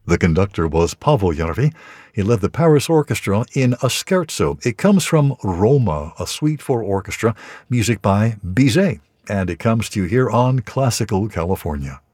The conductor was Pavel Järvi. He led the Paris Orchestra in a scherzo. It comes from Roma, a suite for orchestra, music by Bizet, and it comes to you here on Classical California.